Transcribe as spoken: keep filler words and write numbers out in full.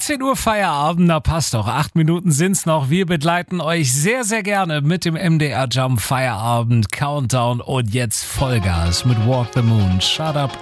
neunzehn Uhr Feierabend, na passt doch, acht Minuten sind's noch. Wir begleiten euch sehr, sehr gerne mit dem M D R Jump Feierabend Countdown und jetzt Vollgas mit Walk the Moon. Shut up